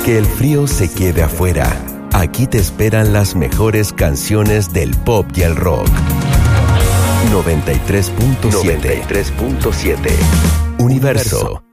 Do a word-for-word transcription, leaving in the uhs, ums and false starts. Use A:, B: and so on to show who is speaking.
A: Que el frío se quede afuera. Aquí te esperan las mejores canciones del pop y el rock. noventa y tres punto siete. Universo.